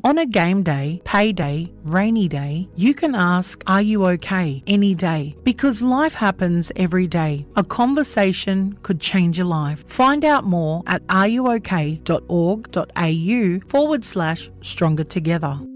On a game day, payday, rainy day, you can ask, "Are you okay?" any day, because life happens every day. A conversation could change your life. Find out more at areyouok.org.au/stronger together.